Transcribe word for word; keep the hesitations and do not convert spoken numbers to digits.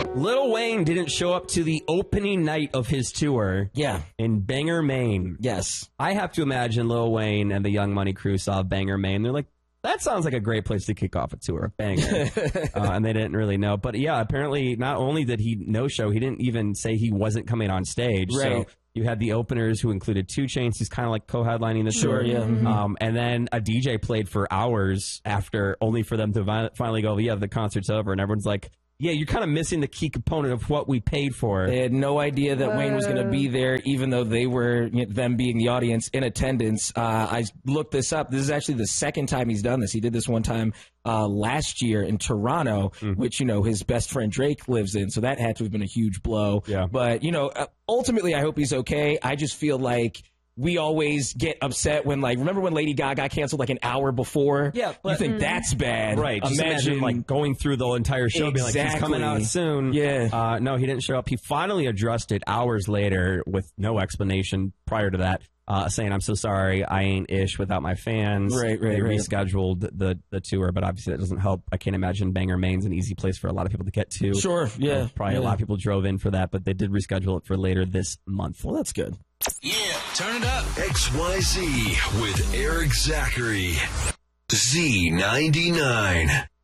Lil Wayne didn't show up to the opening night of his tour. Yeah. In Bangor, Maine. Yes. I have to imagine Lil Wayne and the Young Money crew saw Bangor, Maine. They're like, that sounds like a great place to kick off a tour. Bangor. uh, and they didn't really know. But yeah, apparently not only did he no-show, he didn't even say he wasn't coming on stage. Right. So you had the openers who included two Chainz, who's kind of like co-headlining the Sure, tour. yeah. Mm-hmm. Um, and then a D J played for hours after, only for them to vi- finally go, yeah, the concert's over. And everyone's like, yeah, you're kind of missing the key component of what we paid for. They had no idea that Wayne was going to be there, even though they were, you know, them being the audience in attendance. Uh, I looked this up. This is actually the second time he's done this. He did this one time uh, last year in Toronto, mm. which, you know, his best friend Drake lives in. So that had to have been a huge blow. Yeah. But, you know, uh, ultimately, I hope he's okay. I just feel like we always get upset when, like, remember when Lady Gaga canceled like an hour before? Yeah, but, you think mm, that's bad, right? Just imagine, imagine like going through the entire show, exactly. being like, he's coming out soon. Yeah. Uh, no, he didn't show up. He finally addressed it hours later with no explanation prior to that, uh, saying, "I'm so sorry, I ain't ish without my fans." Right, right, They right. rescheduled the the tour, but obviously that doesn't help. I can't imagine Bangor, Maine's an easy place for a lot of people to get to. Sure, yeah. Uh, probably yeah. a lot of people drove in for that, but they did reschedule it for later this month. Well, that's good. Yeah, turn it up. X Y Z with Eric Zachary. Z ninety-nine.